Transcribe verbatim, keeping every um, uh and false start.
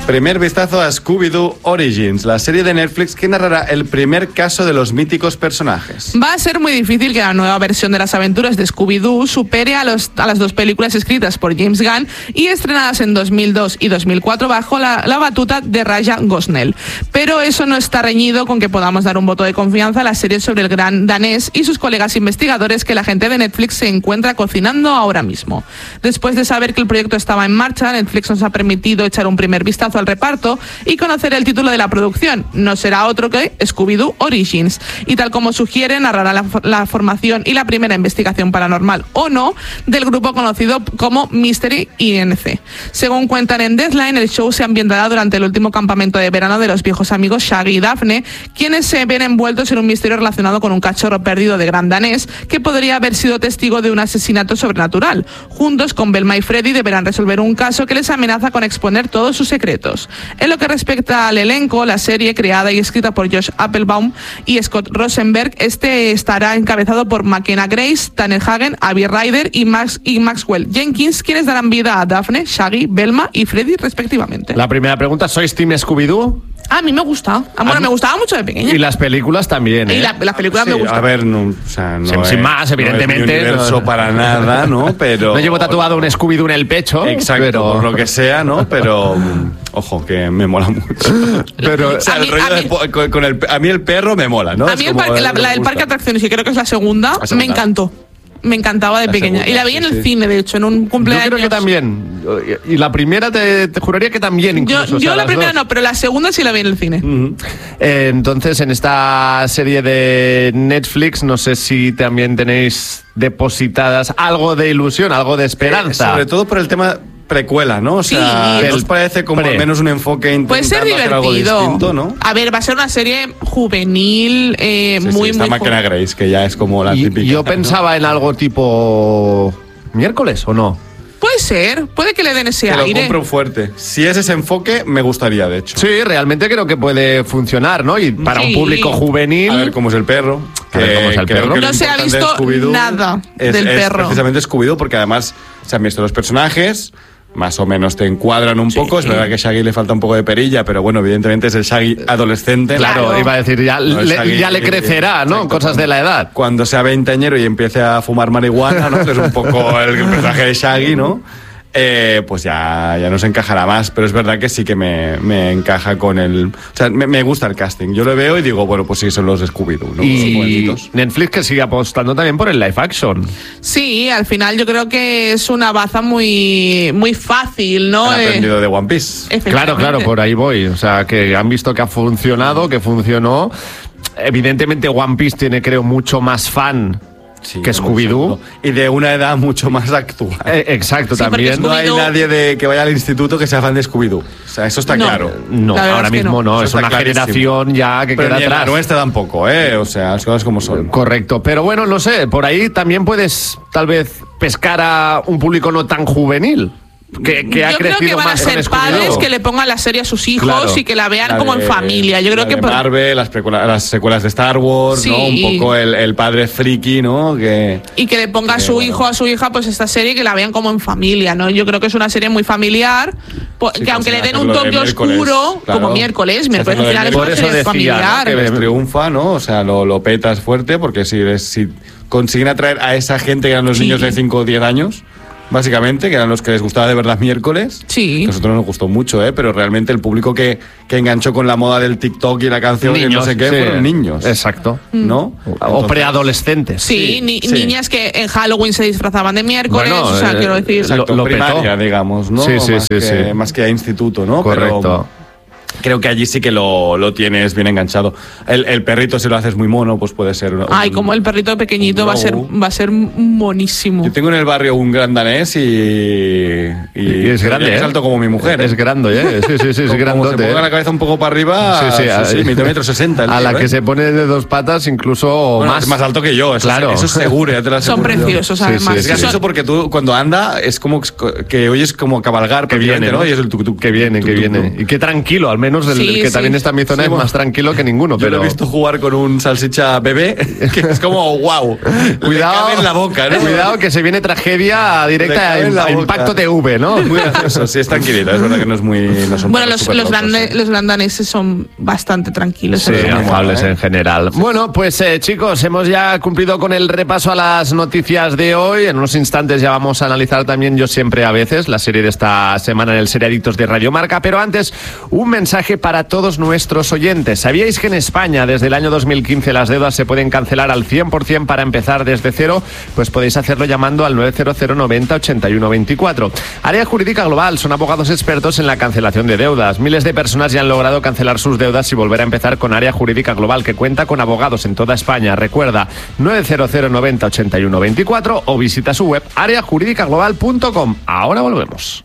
Primer vistazo a Scooby-Doo Origins, la serie de Netflix que narrará el primer caso de los míticos personajes. Va a ser muy difícil que la nueva versión de las aventuras de Scooby-Doo supere a, los, a las dos películas escritas por James Gunn y estrenadas en dos mil dos y dos mil cuatro bajo la, la batuta de Ryan Gosnell. Pero eso no está reñido con que podamos dar un voto de confianza a la serie sobre el gran danés y sus colegas investigadores que la gente de Netflix se encuentra cocinando ahora mismo. Después de saber que el proyecto estaba en marcha, Netflix nos ha permitido echar un primer vistazo al reparto y conocer el título de la producción. No será otro que Scooby-Doo Origins. Y tal como sugiere, narrará la, la formación y la primera investigación paranormal, o no, del grupo conocido como Mystery I N C. Según cuentan en Deadline, el show se ambientará durante el último campamento de verano de los viejos amigos Shaggy y Daphne, quienes se ven envueltos en un misterio relacionado con un cachorro perdido de gran danés que podría haber sido testigo de un asesinato sobrenatural. Juntos con Velma y Freddy deberán resolver un caso que les amenaza con exponer todos sus secretos. En lo que respecta al elenco, la serie, creada y escrita por Josh Applebaum y Scott Rosenberg, este estará encabezado por McKenna Grace, Tanner Hagen, Abby Ryder y, Max, y Maxwell Jenkins, quienes darán vida a Daphne, Shaggy, Velma y Freddy respectivamente. La primera pregunta, ¿sois Team Scooby-Doo? A mí me gusta. Ah, bueno, me gustaba mucho de pequeña. Y las películas también, ¿eh? Y la, las películas sí, me gustan. A ver, no, o sea, no sin, es, sin más, evidentemente. No es mi universo no, para nada, ¿no? Pero... No llevo tatuado un Scooby-Doo en el pecho. Exacto, pero... por lo que sea, ¿no? Pero, ojo, que me mola mucho. Pero, o sea, a el mí, rollo a de, mí, con, con el, a mí el perro me mola, ¿no? A mí el parque, la, la del parque de atracciones, que creo que es la segunda, la segunda. me encantó. Me encantaba de la pequeña. Segunda, y la vi sí, en el sí. cine, de hecho, en un cumpleaños. Yo creo que también. Y la primera te, te juraría que también, incluso. Yo, o sea, yo la primera dos. no, pero la segunda sí la vi en el cine. Uh-huh. eh, entonces, en esta serie de Netflix, no sé si también tenéis depositadas algo de ilusión, algo de esperanza. Eh, sobre todo por el tema precuela, ¿no? O sea, sí, nos parece como pre. al menos un enfoque intentando puede ser hacer algo divertido. distinto, ¿no? A ver, va a ser una serie juvenil, eh, sí, muy, sí, muy... Está McKenna Grace, que ya es como la y, típica. Yo pensaba ¿no? en algo tipo... ¿Miércoles o no? Puede ser, puede que le den ese Te aire. lo compro fuerte. Si es ese enfoque, me gustaría, de hecho. Sí, realmente creo que puede funcionar, ¿no? Y para sí. un público juvenil... A ver cómo es el perro. A ver cómo es el perro. No se ha visto nada es, del es perro. precisamente Scooby-Doo, porque además se han visto los personajes, más o menos te encuadran un sí. poco. Es verdad que a Shaggy le falta un poco de perilla, pero bueno, evidentemente es el Shaggy adolescente. Claro, claro. iba a decir, ya, no, le, Shaggy, ya le crecerá, ¿no? Exacto, Cosas de la edad. Cuando sea veinteañero y empiece a fumar marihuana, ¿no? Que es un poco el personaje de Shaggy, ¿no? Eh, pues ya, ya nos encajará más, pero es verdad que sí que me, me encaja con el... O sea, me, me gusta el casting. Yo lo veo y digo, bueno, pues sí, son los Scooby-Doo, ¿no? Y Netflix que sigue apostando también por el live action. Sí, al final yo creo que es una baza muy, muy fácil, ¿no? Han aprendido eh, de One Piece. Claro, claro, por ahí voy. O sea, que han visto que ha funcionado, que funcionó. Evidentemente One Piece tiene, creo, mucho más fan... Sí, que Scooby-Doo. Y de una edad mucho más actual. Eh, exacto, sí, también. No hay nadie de, que vaya al instituto que sea fan de Scooby-Doo. O sea, eso está no, claro. No, ahora mismo no. no. Es una generación ya que pero queda ni atrás. La nuestra tampoco, ¿eh? O sea, las cosas como son. Correcto. Pero bueno, no sé, por ahí también puedes tal vez pescar a un público no tan juvenil. Que, que ha yo creo crecido que van más a ser padres que le pongan la serie a sus hijos claro, y que la vean la como de, en familia. Yo creo que por... Marvel, las, precuela, las secuelas de Star Wars, sí. ¿no? Un poco el, el padre friki, ¿no? Que, y que le ponga que, a su bueno. hijo, a su hija, pues esta serie que la vean como en familia, ¿no? Yo creo que es una serie muy familiar, sí, que aunque le den un toque oscuro, claro. como miércoles, miércoles al final es una serie decía, familiar. ¿no? Que les triunfa, ¿no? O sea, lo, lo petas fuerte porque si, si consiguen atraer a esa gente que eran los sí. niños de cinco o diez años, básicamente, que eran los que les gustaba de verdad miércoles. Sí. Que a nosotros nos gustó mucho, ¿eh? Pero realmente el público que, que enganchó con la moda del TikTok y la canción niños, y no sé qué, sí. fueron niños. Exacto. ¿No? Entonces, o preadolescentes. Sí, sí, ni, sí, niñas que en Halloween se disfrazaban de miércoles, bueno, o sea, eh, quiero decir... Exacto, lo, lo primaria, petó. digamos, ¿no? Sí, sí, más, sí, que, sí. más que a instituto, ¿no? Correcto. Pero, creo que allí sí que lo, lo tienes bien enganchado. El, el perrito, si lo haces muy mono, pues puede ser... Un, Ay, como el perrito pequeñito va a ser va a ser monísimo. Yo tengo en el barrio un gran danés y... Y, y es grande, ¿eh? Es alto como mi mujer. Es grande, ¿eh? Sí, sí, sí, es como, grandote. Como se ponga la cabeza un poco para arriba... Sí, sí, sí, sí, metro sesenta. A tío, la ¿eh? que se pone de dos patas, incluso bueno, más. Es más alto que yo, eso, claro. eso es seguro. Ya te lo Son preciosos, sí, además. Sí, es gracioso sí. porque tú, cuando anda, es como que oyes como cabalgar. Que viene, ¿no? Y es el tuk-tuk. Que viene, que viene. Y qué tranquilo, al menos. menos el, Sí, el que sí. también está en mi zona Sí, es bueno, más tranquilo que ninguno. Yo Pero lo he visto jugar con un salchicha bebé, que es como wow. cuidado, Le cabe en la boca, ¿no? Cuidado que se viene tragedia Le directa cabe en en, la a boca. Impacto T V, ¿no? Muy gracioso, sí, es tranquilito, es verdad que no es muy... No son Bueno, perros los, los, superlosos, grande- ¿eh? los gran daneses son bastante tranquilos. Sí, en general. afables ¿eh? en general. Bueno, pues eh, chicos, hemos ya cumplido con el repaso a las noticias de hoy. En unos instantes ya vamos a analizar también Yo Siempre a Veces, la serie de esta semana en el Seriadictos de Radio Marca. Pero antes, un mensaje para todos nuestros oyentes. ¿Sabíais que en España desde el año dos mil quince las deudas se pueden cancelar al cien por ciento para empezar desde cero? Pues podéis hacerlo llamando al nueve cero cero noventa ochenta y uno veinticuatro. Área Jurídica Global son abogados expertos en la cancelación de deudas. Miles de personas ya han logrado cancelar sus deudas y volver a empezar con Área Jurídica Global, que cuenta con abogados en toda España. Recuerda, nueve cero cero noventa ochenta y uno veinticuatro o visita su web área jurídica global punto com. Ahora volvemos.